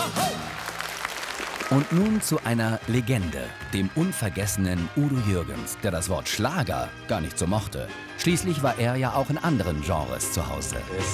Und nun zu einer Legende, dem unvergessenen Udo Jürgens, der das Wort Schlager gar nicht so mochte. Schließlich war er ja auch in anderen Genres zu Hause.